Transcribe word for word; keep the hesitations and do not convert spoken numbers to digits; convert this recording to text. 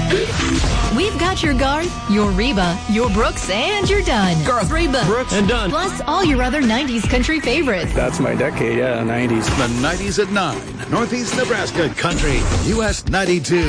We've got your Garth, your Reba, your Brooks, and your Dunn. Garth, Reba, Brooks, and Dunn. Plus all your other nineties country favorites. That's my decade, yeah, nineties. The nineties at nine. Northeast Nebraska Country. U S ninety-two.